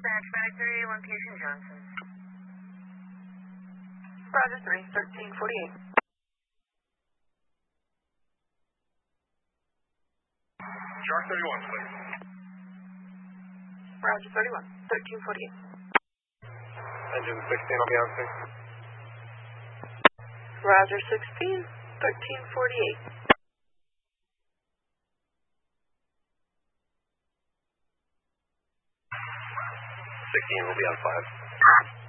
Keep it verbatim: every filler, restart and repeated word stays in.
dispatch, five three, location Johnson. Roger three, thirteen forty-eight. Shark thirty-one, please. Roger thirty-one, thirteen forty-eight. Engine sixteen will be on six. Roger sixteen, thirteen forty-eight. sixteen will be on five.